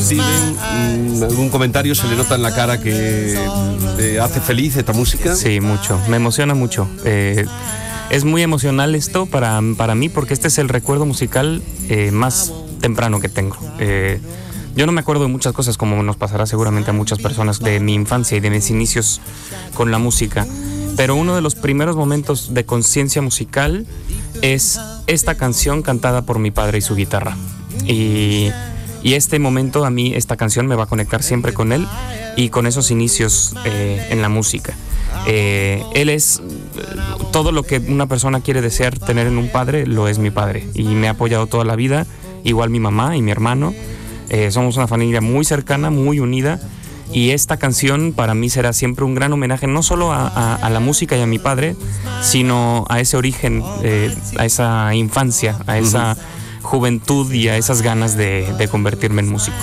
Steven, algún comentario, se le nota en la cara que te hace feliz esta música. Sí, mucho, me emociona mucho. Es muy emocional esto para mí, porque este es el recuerdo musical más temprano que tengo. Yo no me acuerdo de muchas cosas, como nos pasará seguramente a muchas personas, de mi infancia y de mis inicios con la música, pero uno de los primeros momentos de conciencia musical es esta canción cantada por mi padre y su guitarra. Y este momento, a mí, esta canción me va a conectar siempre con él y con esos inicios en la música. Él es todo lo que una persona quiere desear tener en un padre, lo es mi padre, y me ha apoyado toda la vida, igual mi mamá y mi hermano. Somos una familia muy cercana, muy unida, y esta canción para mí será siempre un gran homenaje, no solo a la música y a mi padre, sino a ese origen, a esa infancia, a esa juventud y a esas ganas de convertirme en músico.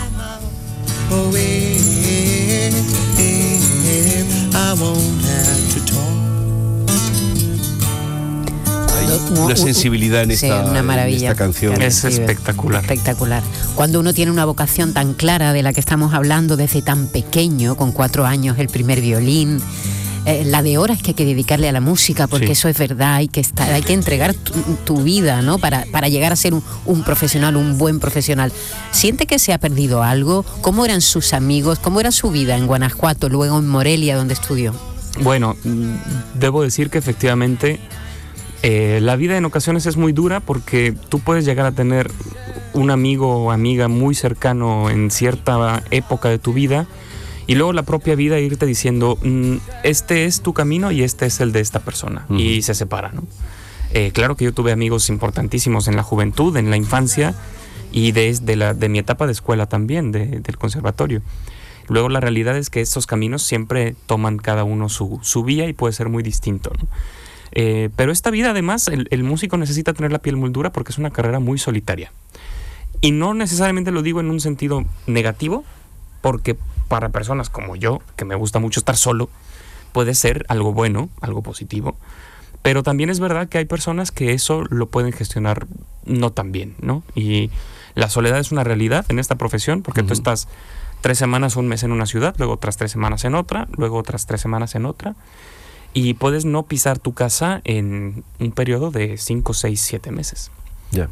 Una sensibilidad en esta, una maravilla, en esta canción. Es espectacular. Espectacular. Cuando uno tiene una vocación tan clara de la que estamos hablando desde tan pequeño, con 4 años el primer violín, la de horas que hay que dedicarle a la música, porque sí, eso es verdad, hay que entregar tu vida, ¿no? Para llegar a ser un profesional, un buen profesional. ¿Siente que se ha perdido algo? ¿Cómo eran sus amigos? ¿Cómo era su vida en Guanajuato, luego en Morelia, donde estudió? Bueno, debo decir que efectivamente la vida en ocasiones es muy dura, porque tú puedes llegar a tener un amigo o amiga muy cercano en cierta época de tu vida, y luego la propia vida irte diciendo, este es tu camino y este es el de esta persona, y se separa, ¿no? Claro que yo tuve amigos importantísimos en la juventud, en la infancia, y de mi etapa de escuela también, del conservatorio. Luego la realidad es que estos caminos siempre toman cada uno su vía, y puede ser muy distinto, ¿no? Pero esta vida, además, el músico necesita tener la piel muy dura, porque es una carrera muy solitaria. Y no necesariamente lo digo en un sentido negativo, porque para personas como yo, que me gusta mucho estar solo, puede ser algo bueno, algo positivo. Pero también es verdad que hay personas que eso lo pueden gestionar no tan bien, ¿no? Y la soledad es una realidad en esta profesión, porque tú estás 3 semanas o un mes en una ciudad, luego otras 3 semanas en otra, luego otras 3 semanas en otra, y puedes no pisar tu casa en un periodo de 5, 6, 7 meses. Yeah.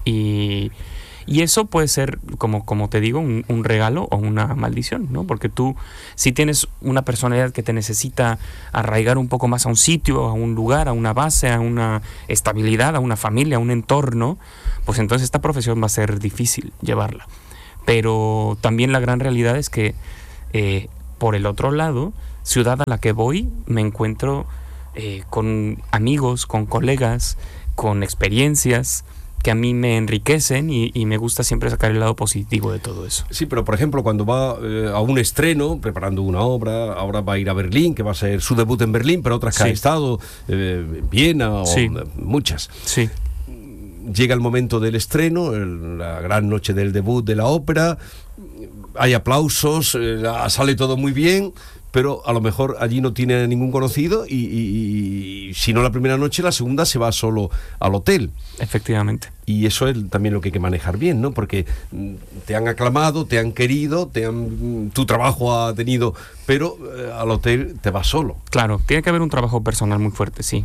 Y eso puede ser, como te digo, un regalo o una maldición, ¿no? Porque tú, si tienes una personalidad que te necesita arraigar un poco más a un sitio, a un lugar, a una base, a una estabilidad, a una familia, a un entorno, pues entonces esta profesión va a ser difícil llevarla. Pero también la gran realidad es que, por el otro lado, ciudad a la que voy, me encuentro con amigos, con colegas, con experiencias que a mí me enriquecen, y me gusta siempre sacar el lado positivo de todo eso. Sí, pero por ejemplo, cuando va a un estreno, preparando una obra, ahora va a ir a Berlín, que va a ser su debut en Berlín, pero otras que ha estado, Viena, o muchas. Sí. Llega el momento del estreno, la gran noche del debut de la ópera, hay aplausos, sale todo muy bien, pero a lo mejor allí no tiene ningún conocido, y si no la primera noche, la segunda se va solo al hotel. Efectivamente. Y eso es también lo que hay que manejar bien, ¿no? Porque te han aclamado, te han querido, tu trabajo ha tenido, pero al hotel te vas solo. Claro, tiene que haber un trabajo personal muy fuerte, sí.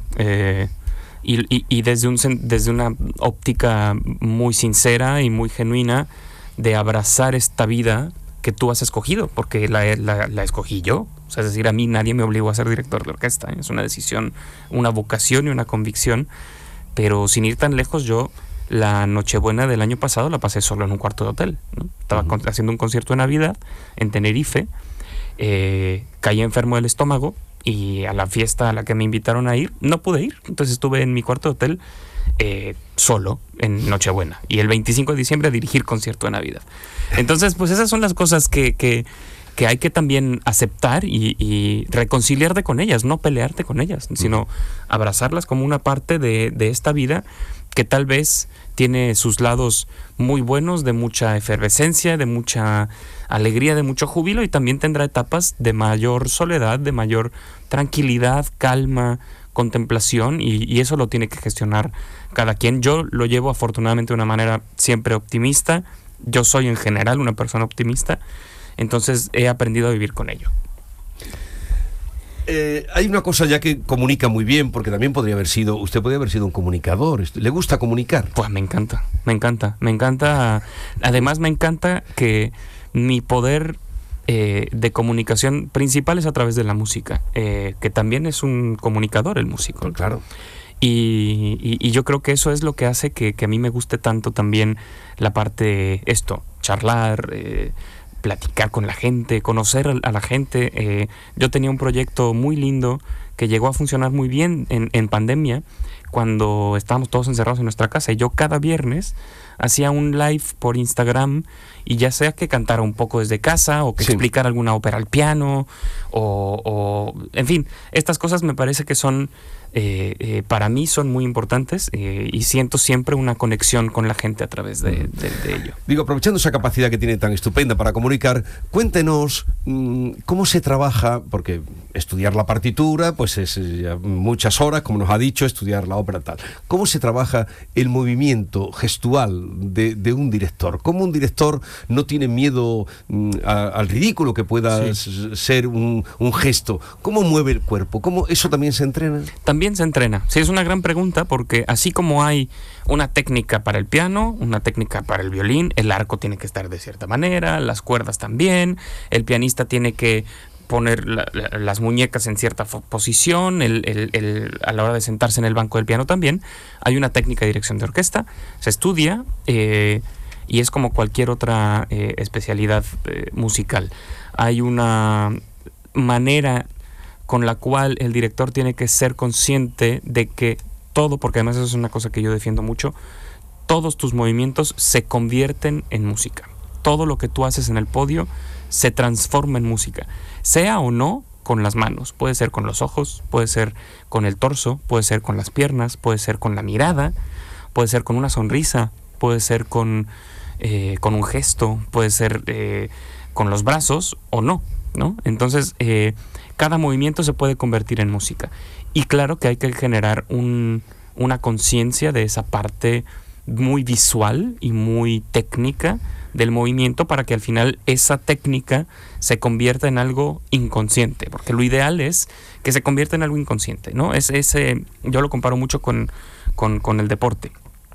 Y desde una óptica muy sincera y muy genuina de abrazar esta vida que tú has escogido, porque la escogí yo. O sea, es decir, a mí nadie me obligó a ser director de orquesta. Es una decisión, una vocación y una convicción. Pero sin ir tan lejos, yo la Nochebuena del año pasado la pasé solo en un cuarto de hotel, ¿no? Estaba haciendo un concierto de Navidad en Tenerife, caí enfermo del estómago, y a la fiesta a la que me invitaron a ir, no pude ir. Entonces estuve en mi cuarto de hotel solo en Nochebuena, y el 25 de diciembre a dirigir concierto de Navidad. Entonces, pues esas son las cosas que hay que también aceptar y reconciliarte con ellas, no pelearte con ellas, sino abrazarlas como una parte de esta vida que tal vez tiene sus lados muy buenos, de mucha efervescencia, de mucha alegría, de mucho júbilo, y también tendrá etapas de mayor soledad, de mayor tranquilidad, calma, contemplación, y eso lo tiene que gestionar cada quien. Yo lo llevo afortunadamente de una manera siempre optimista, yo soy en general una persona optimista, entonces he aprendido a vivir con ello. Hay una cosa ya que comunica muy bien, porque también usted podría haber sido un comunicador. ¿Le gusta comunicar? Pues me encanta. Además me encanta que mi poder de comunicación principal es a través de la música, que también es un comunicador el músico. Pues claro. Y yo creo que eso es lo que hace que a mí me guste tanto también la parte, charlar, platicar con la gente, conocer a la gente. Yo tenía un proyecto muy lindo que llegó a funcionar muy bien en pandemia, cuando estábamos todos encerrados en nuestra casa, y yo cada viernes hacía un live por Instagram, y ya sea que cantara un poco desde casa, o que explicara alguna ópera al piano, o en fin, estas cosas me parece que son para mí son muy importantes, y siento siempre una conexión con la gente a través de ello. Digo, aprovechando esa capacidad que tiene tan estupenda para comunicar, cuéntenos cómo se trabaja, porque estudiar la partitura pues es muchas horas, como nos ha dicho, estudiar la ópera tal. ¿Cómo se trabaja el movimiento gestual de un director? ¿Cómo un director no tiene miedo al ridículo que pueda ser un gesto? ¿Cómo mueve el cuerpo? ¿Cómo eso también se entrena? También se entrena. Sí, es una gran pregunta, porque así como hay una técnica para el piano, una técnica para el violín, el arco tiene que estar de cierta manera, las cuerdas también, el pianista tiene que poner las muñecas en cierta posición, a la hora de sentarse en el banco del piano también. Hay una técnica de dirección de orquesta, se estudia, y es como cualquier otra especialidad musical. Hay una manera con la cual el director tiene que ser consciente de que todo, porque además eso es una cosa que yo defiendo mucho, todos tus movimientos se convierten en música. Todo lo que tú haces en el podio se transforma en música, sea o no con las manos. Puede ser con los ojos, puede ser con el torso, puede ser con las piernas, puede ser con la mirada, puede ser con una sonrisa, puede ser con un gesto, puede ser con los brazos o no, ¿no? Entonces, cada movimiento se puede convertir en música. Y claro que hay que generar una conciencia de esa parte muy visual y muy técnica del movimiento, para que al final esa técnica se convierta en algo inconsciente, porque lo ideal es que se convierta en algo inconsciente, ¿no? Yo lo comparo mucho con el deporte.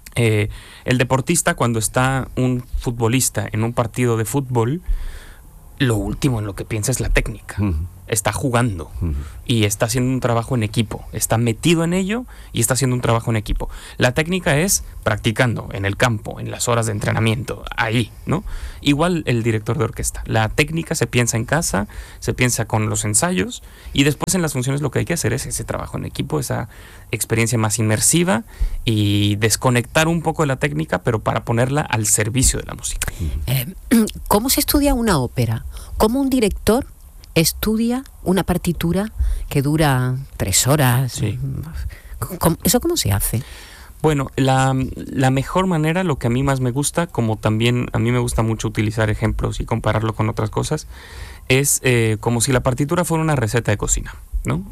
El deportista, cuando está un futbolista en un partido de fútbol, lo último en lo que piensa es la técnica. Está jugando y está haciendo un trabajo en equipo, está metido en ello y está haciendo un trabajo en equipo. La técnica es practicando en el campo, en las horas de entrenamiento, ahí, ¿no? Igual el director de orquesta. La técnica se piensa en casa, se piensa con los ensayos, y después en las funciones lo que hay que hacer es ese trabajo en equipo, esa experiencia más inmersiva, y desconectar un poco de la técnica, pero para ponerla al servicio de la música. ¿Cómo se estudia una ópera? ¿Cómo un director estudia una partitura que dura 3 horas? Sí. ¿Eso cómo se hace? Bueno, la mejor manera, lo que a mí más me gusta, como también a mí me gusta mucho utilizar ejemplos y compararlo con otras cosas, es como si la partitura fuera una receta de cocina, ¿no?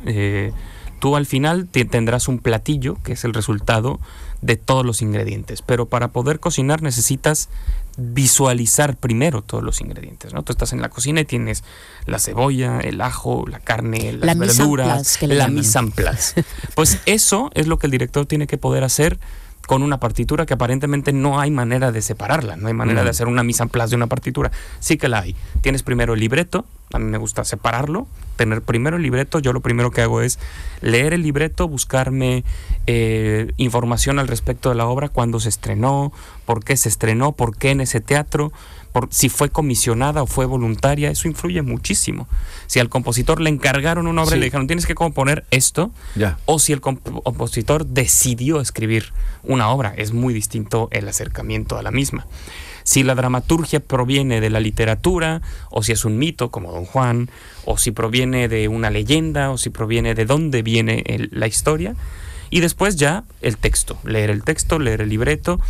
Tú al final tendrás un platillo que es el resultado de todos los ingredientes, pero para poder cocinar necesitas visualizar primero todos los ingredientes, ¿no? Tú estás en la cocina y tienes la cebolla, el ajo, la carne, las verduras, la mise en place. Pues eso es lo que el director tiene que poder hacer con una partitura, que aparentemente no hay manera de separarla, no hay manera de hacer una mise en place de una partitura. Sí que la hay. Tienes primero el libreto, a mí me gusta separarlo, tener primero el libreto. Yo lo primero que hago es leer el libreto, buscarme información al respecto de la obra, cuándo se estrenó, por qué se estrenó, por qué en ese teatro, si fue comisionada o fue voluntaria. Eso influye muchísimo. Si al compositor le encargaron una obra y le dijeron tienes que componer esto, o si el compositor decidió escribir una obra, es muy distinto el acercamiento a la misma. Si la dramaturgia proviene de la literatura, o si es un mito como Don Juan, o si proviene de una leyenda, o si proviene de dónde viene la historia. Y después ya el texto, leer el libreto.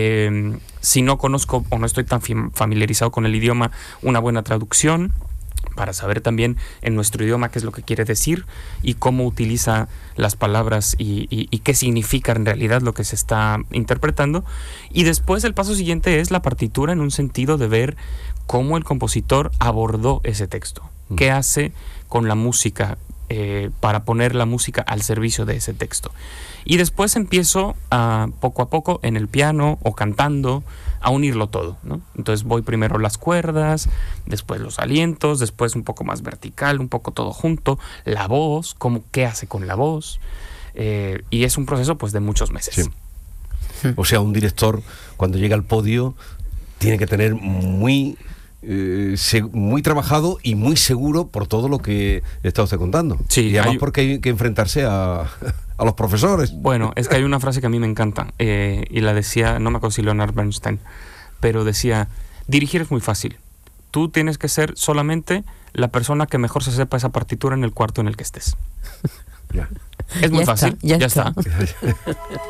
Si no conozco o no estoy tan familiarizado con el idioma, una buena traducción para saber también en nuestro idioma qué es lo que quiere decir y cómo utiliza las palabras y qué significa en realidad lo que se está interpretando. Y después el paso siguiente es la partitura, en un sentido de ver cómo el compositor abordó ese texto, qué hace con la música, para poner la música al servicio de ese texto. Y después empiezo poco a poco en el piano o cantando a unirlo todo, ¿no? Entonces voy primero las cuerdas, después los alientos, después un poco más vertical, un poco todo junto, la voz, qué hace con la voz, y es un proceso pues de muchos meses. Sí. O sea, un director cuando llega al podio tiene que tener muy trabajado y muy seguro por todo lo que está usted contando. Sí, y además porque hay que enfrentarse a los profesores. Bueno, es que hay una frase que a mí me encanta, y la decía, no me acuerdo si Leonard Bernstein, pero decía: dirigir es muy fácil, tú tienes que ser solamente la persona que mejor se sepa esa partitura en el cuarto en el que estés. Ya. Es muy fácil, ya está.